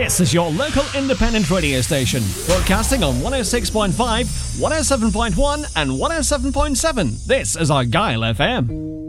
This is your local independent radio station, broadcasting on 106.5, 107.1 and 107.7. This is Argyle FM.